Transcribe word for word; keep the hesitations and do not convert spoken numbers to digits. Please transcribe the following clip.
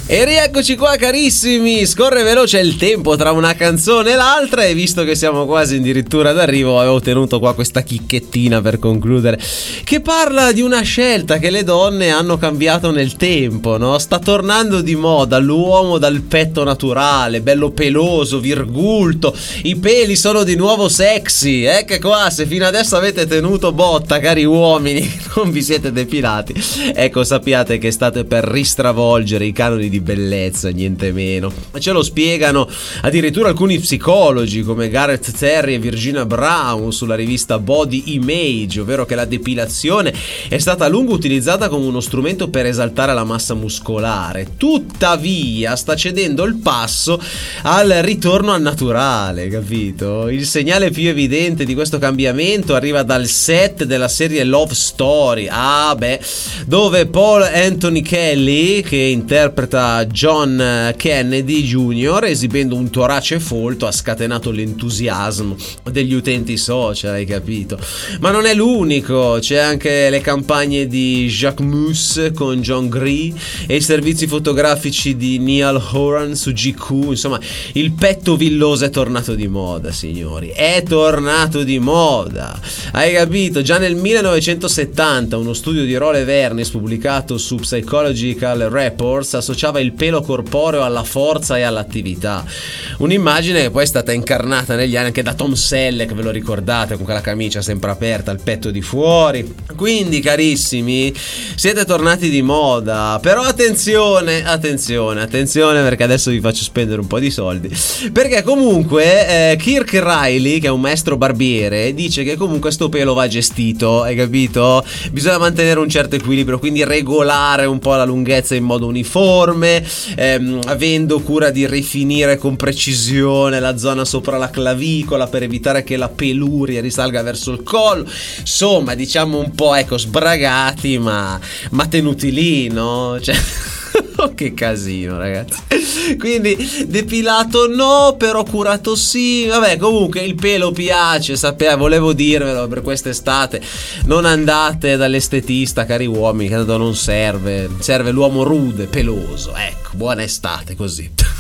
E rieccoci qua carissimi, scorre veloce il tempo tra una canzone e l'altra e visto che siamo quasi addirittura d'arrivo avevo tenuto qua questa chicchettina per concludere che parla di una scelta che le donne hanno cambiato nel tempo, no? Sta tornando di moda l'uomo dal petto naturale, bello peloso, virgulto, i peli sono di nuovo sexy, eh che qua se fino adesso avete tenuto botta cari uomini, non vi siete depilati, ecco sappiate che state per ristravolgere i canoni di di bellezza, niente meno. Ce lo spiegano addirittura alcuni psicologi come Gareth Terry e Virginia Brown sulla rivista Body Image, ovvero che la depilazione è stata a lungo utilizzata come uno strumento per esaltare la massa muscolare, tuttavia sta cedendo il passo al ritorno al naturale, capito? Il segnale più evidente di questo cambiamento arriva dal set della serie Love Story, ah beh, dove Paul Anthony Kelly, che interpreta John Kennedy Junior, esibendo un torace folto, ha scatenato l'entusiasmo degli utenti social, hai capito? Ma non è l'unico, c'è anche le campagne di Jacquemus con John Gree e i servizi fotografici di Neil Horan su G Q, insomma il petto villoso è tornato di moda, signori, è tornato di moda, hai capito? Già nel millenovecentosettanta uno studio di Role Vernis pubblicato su Psychological Reports associava il pelo corporeo alla forza e all'attività, un'immagine che poi è stata incarnata negli anni anche da Tom Selleck, ve lo ricordate, con quella camicia sempre aperta, il petto di fuori. Quindi carissimi, siete tornati di moda, però attenzione, attenzione, attenzione perché adesso vi faccio spendere un po' di soldi, perché comunque eh, Kirk Riley, che è un maestro barbiere, dice che comunque sto pelo va gestito, hai capito? Bisogna mantenere un certo equilibrio, quindi regolare un po' la lunghezza in modo uniforme, ehm, avendo cura di rifinire con precisione la zona sopra la clavicola per evitare che la peluria risalga verso il collo, insomma diciamo un po' ecco sbragati ma, ma tenuti lì, no? Cioè oh, che casino ragazzi, quindi depilato no, però curato sì, vabbè comunque il pelo piace, sapete, volevo dirvelo per quest'estate, non andate dall'estetista cari uomini, che tanto non serve, serve l'uomo rude, peloso, ecco, buona estate così.